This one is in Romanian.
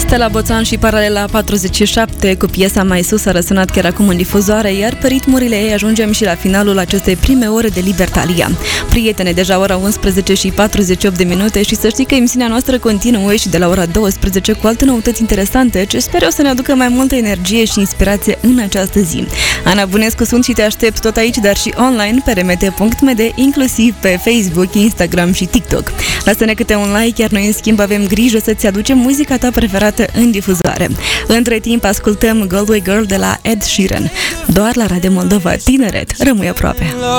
Stella Boțan și Paralela 47 cu piesa Mai sus a răsunat chiar acum în difuzoare, iar pe ritmurile ei ajungem și la finalul acestei prime ore de Libertalia. Prietene, deja ora 11 și 48 de minute și să știi că emisiunea noastră continuă și de la ora 12 cu alte noutăți interesante ce sper eu să ne aducă mai multă energie și inspirație în această zi. Ana Bunescu sunt și te aștept tot aici, dar și online pe rmt.md, inclusiv pe Facebook, Instagram și TikTok. Lasă-ne câte un like, iar noi în schimb avem grijă să-ți aducem muzica ta preferată în difuzare. Între timp ascultăm Galway Girl de la Ed Sheeran. Doar la Radio Moldova Tineret. Rămâi aproape!